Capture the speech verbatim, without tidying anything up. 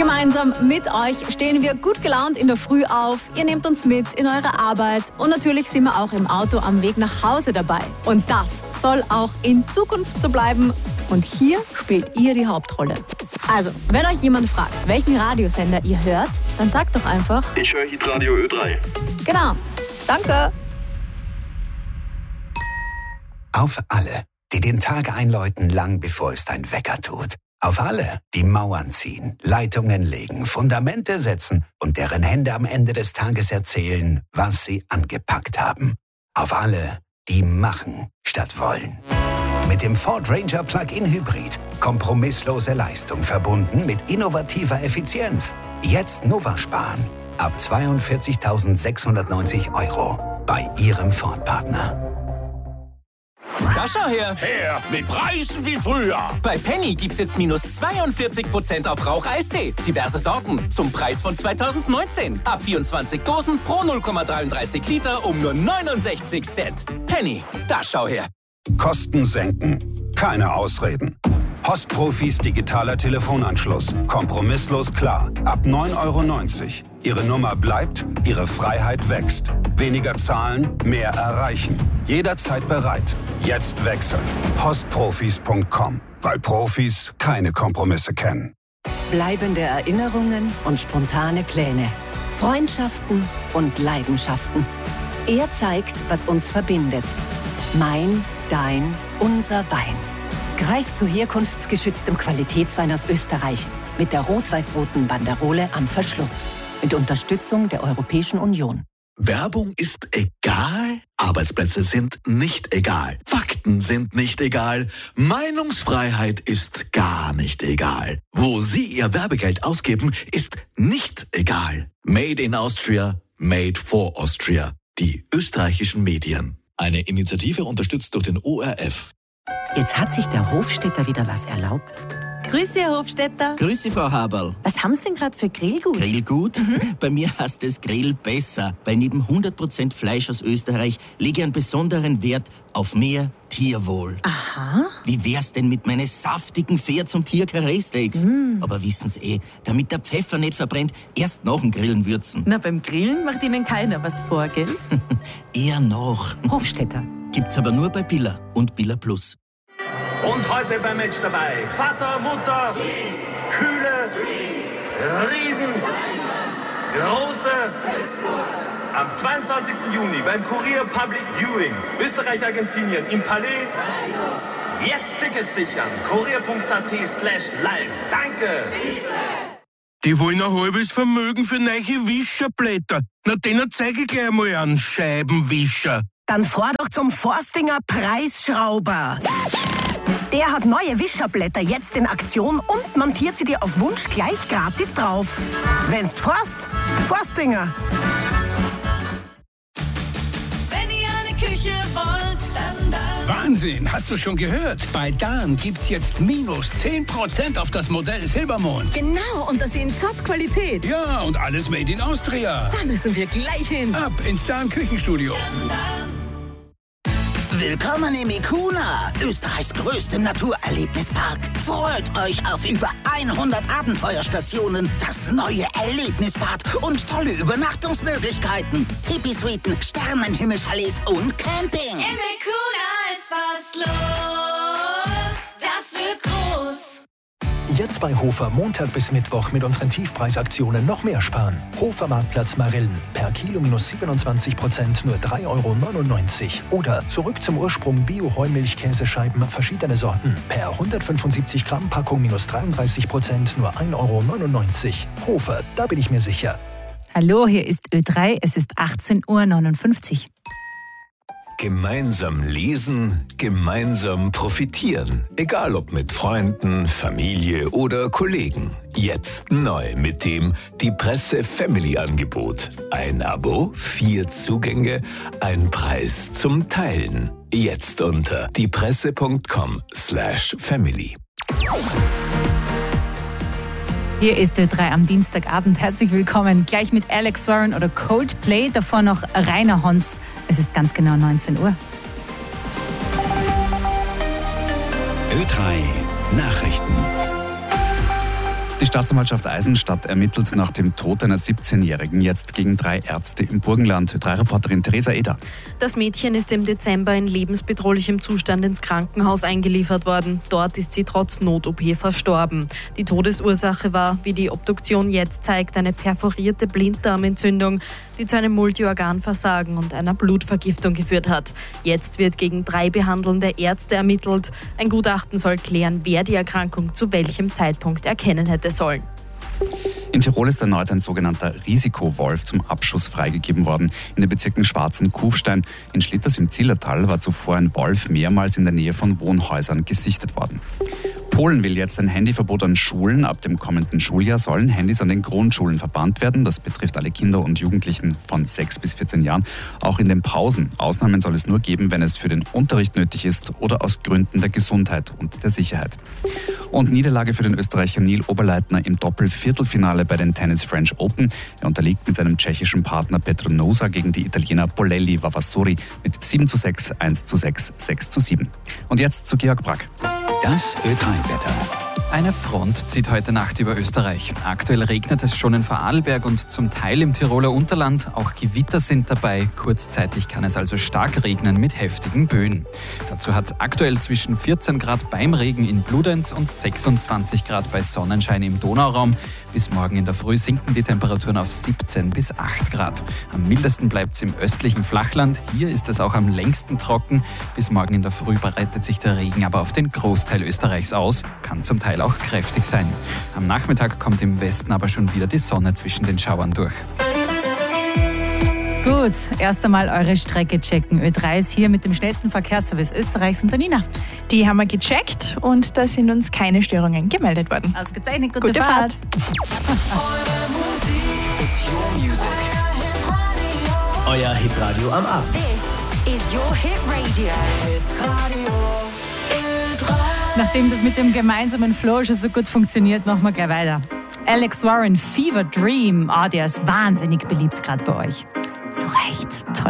Gemeinsam mit euch stehen wir gut gelaunt in der Früh auf. Ihr nehmt uns mit in eure Arbeit und natürlich sind wir auch im Auto am Weg nach Hause dabei. Und das soll auch in Zukunft so bleiben. Und hier spielt ihr die Hauptrolle. Also, wenn euch jemand fragt, welchen Radiosender ihr hört, dann sagt doch einfach: Ich höre Hitradio Ö drei. Genau. Danke. Auf alle, die den Tag einläuten, lang bevor es dein Wecker tut. Auf alle, die Mauern ziehen, Leitungen legen, Fundamente setzen und deren Hände am Ende des Tages erzählen, was sie angepackt haben. Auf alle, die machen statt wollen. Mit dem Ford Ranger Plug-in Hybrid. Kompromisslose Leistung verbunden mit innovativer Effizienz. Jetzt Nova sparen. Ab zweiundvierzigtausendsechshundertneunzig Euro bei Ihrem Ford-Partner. Da schau her! Her, mit Preisen wie früher! Bei Penny gibt's jetzt minus zweiundvierzig Prozent auf Rauch-Eistee. Diverse Sorten zum Preis von zweitausendneunzehn. Ab vierundzwanzig Dosen pro null Komma dreiunddreißig Liter um nur neunundsechzig Cent. Penny, da schau her! Kosten senken. Keine Ausreden. Postprofis digitaler Telefonanschluss. Kompromisslos klar. Ab neun Euro neunzig. Ihre Nummer bleibt, Ihre Freiheit wächst. Weniger zahlen, mehr erreichen. Jederzeit bereit. Jetzt wechseln. postprofis punkt com. Weil Profis keine Kompromisse kennen. Bleibende Erinnerungen und spontane Pläne. Freundschaften und Leidenschaften. Er zeigt, was uns verbindet. Mein, dein, unser Wein. Greif zu herkunftsgeschütztem Qualitätswein aus Österreich mit der rot-weiß-roten Banderole am Verschluss. Mit Unterstützung der Europäischen Union. Werbung ist egal, Arbeitsplätze sind nicht egal, Fakten sind nicht egal, Meinungsfreiheit ist gar nicht egal. Wo Sie Ihr Werbegeld ausgeben, ist nicht egal. Made in Austria, made for Austria. Die österreichischen Medien. Eine Initiative unterstützt durch den O R F. Jetzt hat sich der Hofstädter wieder was erlaubt. Grüß Sie, Herr Hofstädter. Grüß Sie, Frau Haberl. Was haben Sie denn gerade für Grillgut? Grillgut? Mhm. Bei mir heißt es Grill besser. Bei neben hundert Prozent Fleisch aus Österreich lege ich einen besonderen Wert auf mehr Tierwohl. Aha. Wie wär's denn mit meinen saftigen Pferd- und Tier-Karree-Steaks? Mm. Aber wissen Sie eh, damit der Pfeffer nicht verbrennt, erst nach dem Grillen würzen. Na, beim Grillen macht Ihnen keiner was vor, gell? Eher noch. Hofstädter. Gibt's aber nur bei Billa und Billa Plus. Und heute beim Match dabei Vater, Mutter, Kühle, Riesen, Große. Am zweiundzwanzigsten Juni beim Kurier Public Viewing Österreich-Argentinien im Palais. Jetzt Tickets sichern. kurier punkt at slash live. Danke. Die wollen ein halbes Vermögen für neue Wischerblätter. Na, denen zeige ich gleich mal einen Scheibenwischer. Dann fahr doch zum Forstinger Preisschrauber. Der hat neue Wischerblätter jetzt in Aktion und montiert sie dir auf Wunsch gleich gratis drauf. Wenn's forst, Forstinger. Wenn ihr eine Küche wollt, dann da. Wahnsinn, hast du schon gehört? Bei Dan gibt's jetzt minus zehn Prozent auf das Modell Silbermond. Genau, und das in Top-Qualität. Ja, und alles made in Austria. Da müssen wir gleich hin. Ab ins Dan Küchenstudio. Willkommen im Ikuna, Österreichs größtem Naturerlebnispark. Freut euch auf über hundert Abenteuerstationen, das neue Erlebnisbad und tolle Übernachtungsmöglichkeiten. Tipi-Suiten, Sternenhimmelchalets und Camping. Im Ikuna ist was los, das wird groß. Jetzt bei Hofer Montag bis Mittwoch mit unseren Tiefpreisaktionen noch mehr sparen. Hofer Marktplatz Marillen. Per Kilo minus siebenundzwanzig Prozent nur drei Euro neunundneunzig. Oder zurück zum Ursprung Bio-Heumilch-Käsescheiben verschiedene Sorten. Per hundertfünfundsiebzig Gramm Packung minus dreiunddreißig Prozent nur ein Euro neunundneunzig. Hofer, da bin ich mir sicher. Hallo, hier ist Ö drei. Es ist achtzehn Uhr neunundfünfzig. Gemeinsam lesen, gemeinsam profitieren. Egal ob mit Freunden, Familie oder Kollegen. Jetzt neu mit dem Die Presse Family Angebot. Ein Abo, vier Zugänge, ein Preis zum Teilen. Jetzt unter diepresse punkt com slash family. Hier ist Ö drei am Dienstagabend. Herzlich willkommen. Gleich mit Alex Warren oder Coldplay. Davor noch Rainer Hons. Es ist ganz genau neunzehn Uhr. Ö drei Nachrichten. Die Staatsanwaltschaft Eisenstadt ermittelt nach dem Tod einer siebzehnjährigen jetzt gegen drei Ärzte im Burgenland. Drei Reporterin Theresa Eder. Das Mädchen ist im Dezember in lebensbedrohlichem Zustand ins Krankenhaus eingeliefert worden. Dort ist sie trotz Not-O P verstorben. Die Todesursache war, wie die Obduktion jetzt zeigt, eine perforierte Blinddarmentzündung, die zu einem Multiorganversagen und einer Blutvergiftung geführt hat. Jetzt wird gegen drei behandelnde Ärzte ermittelt. Ein Gutachten soll klären, wer die Erkrankung zu welchem Zeitpunkt erkennen hätte sollen. In Tirol ist erneut ein sogenannter Risikowolf zum Abschuss freigegeben worden. In den Bezirken Schwarz und Kufstein. In Schlitters im Zillertal war zuvor ein Wolf mehrmals in der Nähe von Wohnhäusern gesichtet worden. Polen will jetzt ein Handyverbot an Schulen. Ab dem kommenden Schuljahr sollen Handys an den Grundschulen verbannt werden. Das betrifft alle Kinder und Jugendlichen von sechs bis vierzehn Jahren. Auch in den Pausen. Ausnahmen soll es nur geben, wenn es für den Unterricht nötig ist oder aus Gründen der Gesundheit und der Sicherheit. Und Niederlage für den Österreicher Neil Oberleitner im Doppel-Viertelfinale bei den Tennis French Open. Er unterliegt mit seinem tschechischen Partner Petr Nosa gegen die Italiener Bolelli Vavasori mit sieben zu sechs, eins zu sechs, sechs zu sieben. Und jetzt zu Georg Brack. Das Ö drei Wetter. Eine Front zieht heute Nacht über Österreich. Aktuell regnet es schon in Vorarlberg und zum Teil im Tiroler Unterland. Auch Gewitter sind dabei. Kurzzeitig kann es also stark regnen mit heftigen Böen. Dazu hat es aktuell zwischen vierzehn Grad beim Regen in Bludenz und sechsundzwanzig Grad bei Sonnenschein im Donauraum. Bis morgen in der Früh sinken die Temperaturen auf siebzehn bis acht Grad. Am mildesten bleibt es im östlichen Flachland. Hier ist es auch am längsten trocken. Bis morgen in der Früh breitet sich der Regen aber auf den Großteil Österreichs aus. Kann zum Teil auch kräftig sein. Am Nachmittag kommt im Westen aber schon wieder die Sonne zwischen den Schauern durch. Gut, erst einmal eure Strecke checken. Ö drei ist hier mit dem schnellsten Verkehrsservice Österreichs und der Nina. Die haben wir gecheckt und da sind uns keine Störungen gemeldet worden. Ausgezeichnet, gute, gute Fahrt. Fahrt. Euer Hitradio am Abend. This is your Hit Radio. Nachdem das mit dem gemeinsamen Flow schon so gut funktioniert, machen wir gleich weiter. Alex Warren, Fever Dream. Ah, oh, der ist wahnsinnig beliebt gerade bei euch. Zu Recht.